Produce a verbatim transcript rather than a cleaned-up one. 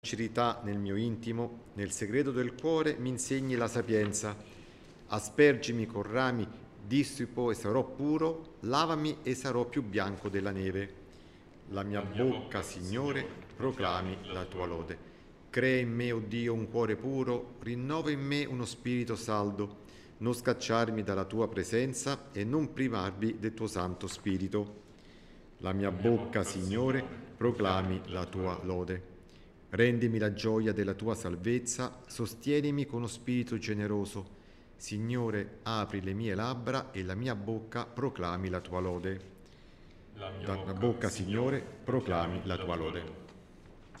sincerità nel mio intimo, nel segreto del cuore mi insegni la sapienza. Aspergimi con rami dissipo e sarò puro, lavami e sarò più bianco della neve. La mia bocca, Signore, proclami la tua lode. Crea in me, o Dio, un cuore puro, rinnova in me uno spirito saldo. Non scacciarmi dalla tua presenza e non privarmi del tuo Santo Spirito. La mia bocca, Signore, proclami la tua lode. Rendimi la gioia della tua salvezza, sostienimi con uno spirito generoso. Signore, apri le mie labbra e la mia bocca proclami la tua lode. La mia La bocca, bocca, Signore, proclami la tua lode.